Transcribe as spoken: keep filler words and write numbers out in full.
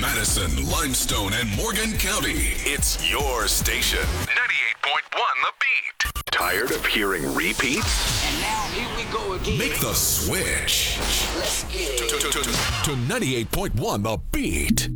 Madison, Limestone, and Morgan County. It's your station. ninety-eight point one The Beat. Tired of hearing repeats? And now here we go again. Make the switch Let's get it. to ninety-eight point one The Beat.